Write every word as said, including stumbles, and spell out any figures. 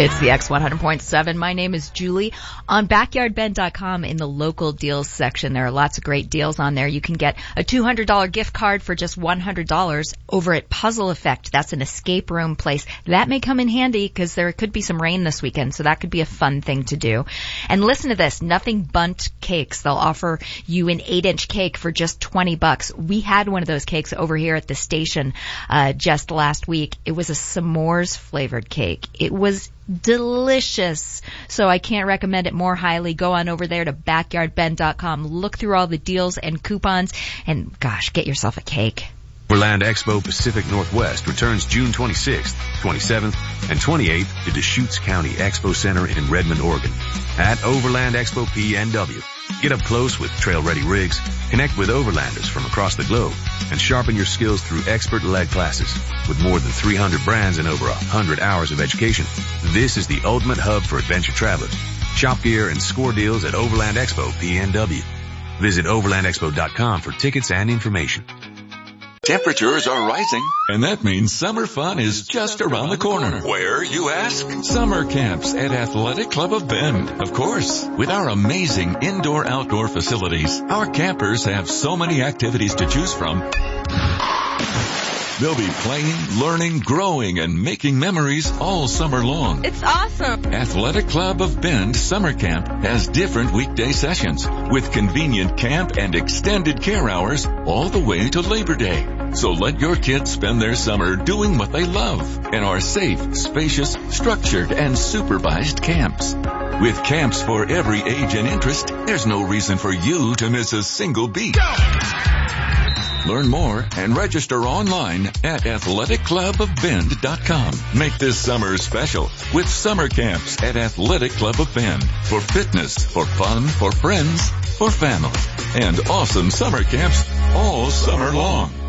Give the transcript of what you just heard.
It's the X one hundred point seven. My name is Julie. On backyard bend dot com in the local deals section, there are lots of great deals on there. You can get a two hundred dollars gift card for just one hundred dollars over at Puzzle Effect. That's an escape room place. That may come in handy because there could be some rain this weekend, so that could be a fun thing to do. And listen to this, Nothing Bundt Cakes. They'll offer you an eight inch cake for just twenty bucks. We had one of those cakes over here at the station uh just last week. It was a s'mores flavored cake. It was delicious. So I can't recommend it more highly. Go on over there to backyard bend dot com. Look through all the deals and coupons and, gosh, get yourself a cake. Overland Expo Pacific Northwest returns June twenty-sixth, twenty-seventh, and twenty-eighth to Deschutes County Expo Center in Redmond, Oregon. At Overland Expo P N W, get up close with trail-ready rigs, connect with overlanders from across the globe, and sharpen your skills through expert-led classes. With more than three hundred brands and over one hundred hours of education, this is the ultimate hub for adventure travelers. Shop gear and score deals at Overland Expo P N W. Visit overland expo dot com for tickets and information. Temperatures are rising, and that means summer fun is just around the corner. Where, you ask? Summer camps at Athletic Club of Bend. Of course, with our amazing indoor-outdoor facilities, our campers have so many activities to choose from. They'll be playing, learning, growing, and making memories all summer long. It's awesome. Athletic Club of Bend Summer Camp has different weekday sessions with convenient camp and extended care hours all the way to Labor Day. So let your kids spend their summer doing what they love in our safe, spacious, structured, and supervised camps. With camps for every age and interest, there's no reason for you to miss a single beat. Learn more and register online at athletic club of bend dot com. Make this summer special with summer camps at Athletic Club of Bend. For fitness, for fun, for friends, for family, and awesome summer camps all summer long.